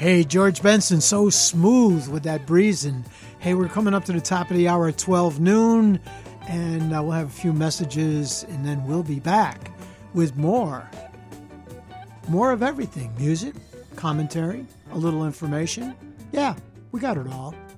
Hey, George Benson, so smooth with that breezing. Hey, we're coming up to the top of the hour at 12 noon, and we'll have a few messages, and then we'll be back with more. More of everything. Music, commentary, a little information. Yeah, we got it all.